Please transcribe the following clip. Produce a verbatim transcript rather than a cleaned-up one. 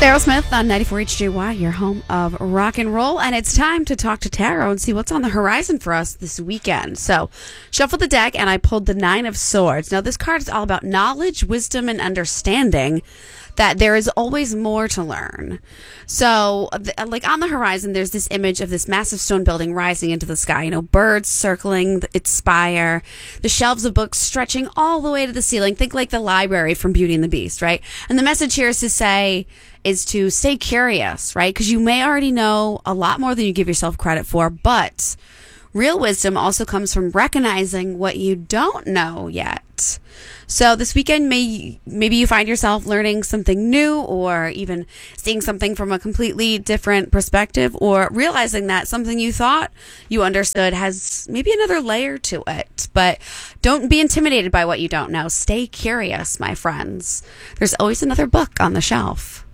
Aerosmith on ninety-four H J Y, your home of rock and roll. And it's time to talk to Tarot and see what's on the horizon for us this weekend. So, shuffled the deck and I pulled the Nine of Swords. Now, this card is all about knowledge, wisdom, and understanding that there is always more to learn. So, like on the horizon, there's this image of this massive stone building rising into the sky. You know, birds circling its spire, the shelves of books stretching all the way to the ceiling. Think like the library from Beauty and the Beast, right? And the message here is to say, is to stay curious, right? Because you may already know a lot more than you give yourself credit for, but real wisdom also comes from recognizing what you don't know yet. So this weekend, may maybe you find yourself learning something new, or even seeing something from a completely different perspective, or realizing that something you thought you understood has maybe another layer to it. But don't be intimidated by what you don't know. Stay curious, my friends. There's always another book on the shelf.